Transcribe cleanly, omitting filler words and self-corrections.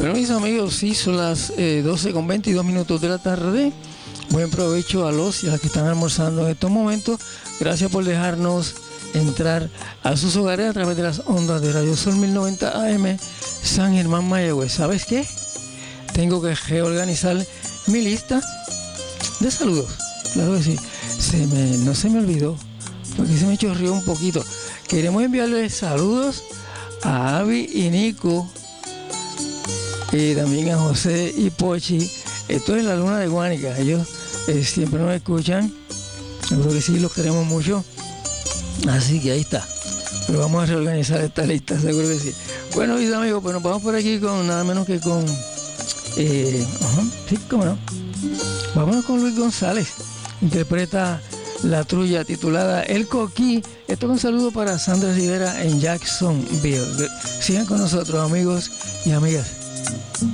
Bueno, mis amigos, sí, son las 12:22 de la tarde. Buen provecho a los y a las que están almorzando en estos momentos. Gracias por dejarnos entrar a sus hogares a través de las ondas de Radio Sol 1090 AM San Germán Mayagüez. ¿Sabes qué? Tengo que reorganizar mi lista de saludos. Claro que sí. No se me olvidó, porque se me chorrió un poquito. Queremos enviarles saludos a Avi y Nico, y también a José y Pochi. Esto es la Luna de Guánica. Ellos siempre nos escuchan. Yo creo que sí, los queremos mucho. Así que ahí está. Pero vamos a reorganizar esta lista, seguro que sí. Bueno, mis amigos, pues nos vamos por aquí con nada menos que con... sí, cómo no. Vámonos con Luis González. Interpreta la trulla titulada El Coquí. Esto es un saludo para Sandra Rivera en Jacksonville. Sigan con nosotros, amigos y amigas.